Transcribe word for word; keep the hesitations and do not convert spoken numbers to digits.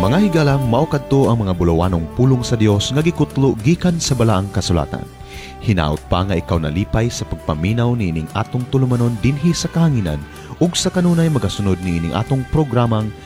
Mga higala, mao kadto ang mga bulawanong pulong sa Dios nga gikutlo gikan sa balaang kasulatan. Hinaut pa nga ikaw nalipay sa pagpaminaw niining atong tulumanon dinhi sa kahanginan ug sa kanunay magasunod niining atong programang